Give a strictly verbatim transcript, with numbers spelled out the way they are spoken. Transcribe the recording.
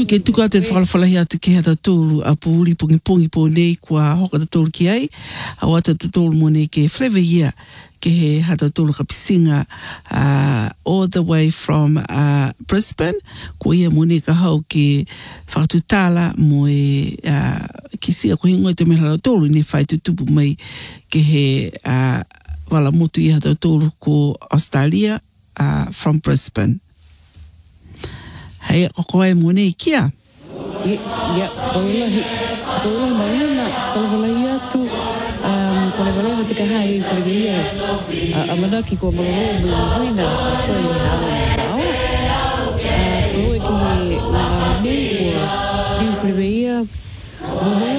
ke tuka te whalawhalahi atu ki hata tōru a pūri pungi pungi pō nei kua hoka ta tōru ki ai. A wata ta tōru mō nei ke whrewe ia ke he hata tōru ka pisinga uh, all the way from uh, Brisbane. Ko ia mō nei ka hau ke whakatutala mō e uh, ki sia ko hingo i te mehara tōru ne whai tutupu mai ke he uh, wala motu i hata tōru ko Australia uh, from Brisbane. Hei, o koe mō nei kia? Ia, ia, whakalahi. Whakalahi mai una, whakalahi atu. Kone walewa te kahai i whariga ia. A manaki kua malolo mui muina, koe mui hawa na whaoa. Whaloe ki he ngā nei kua riu whariga ia.